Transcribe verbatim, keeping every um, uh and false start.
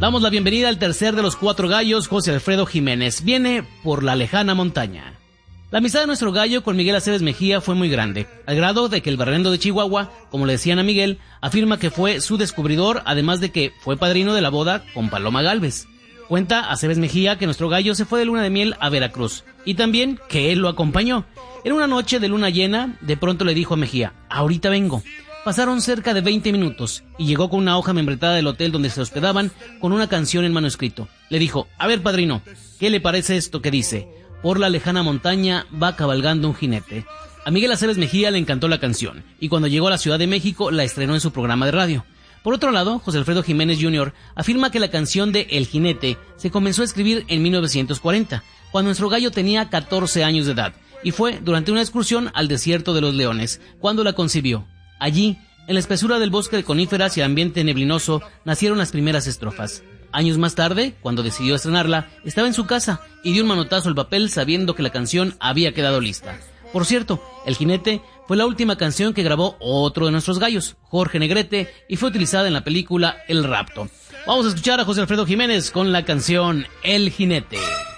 Damos la bienvenida al tercer de los cuatro gallos, José Alfredo Jiménez. Viene por la lejana montaña. La amistad de nuestro gallo con Miguel Aceves Mejía fue muy grande, al grado de que el barrendo de Chihuahua, como le decían a Miguel, afirma que fue su descubridor, además de que fue padrino de la boda con Paloma Gálvez. Cuenta Aceves Mejía que nuestro gallo se fue de luna de miel a Veracruz, y también que él lo acompañó. En una noche de luna llena, de pronto le dijo a Mejía: ahorita vengo. Pasaron cerca de veinte minutos y llegó con una hoja membretada del hotel donde se hospedaban con una canción en manuscrito. Le dijo: a ver, padrino, ¿qué le parece esto que dice? Por la lejana montaña va cabalgando un jinete. A Miguel Aceves Mejía le encantó la canción y cuando llegó a la Ciudad de México la estrenó en su programa de radio. Por otro lado, José Alfredo Jiménez junior afirma que la canción de El Jinete se comenzó a escribir en mil novecientos cuarenta, cuando nuestro gallo tenía catorce años de edad, y fue durante una excursión al desierto de los Leones, cuando la concibió. Allí, en la espesura del bosque de coníferas y el ambiente neblinoso, nacieron las primeras estrofas. Años más tarde, cuando decidió estrenarla, estaba en su casa y dio un manotazo al papel sabiendo que la canción había quedado lista. Por cierto, El Jinete fue la última canción que grabó otro de nuestros gallos, Jorge Negrete, y fue utilizada en la película El Rapto. Vamos a escuchar a José Alfredo Jiménez con la canción El Jinete.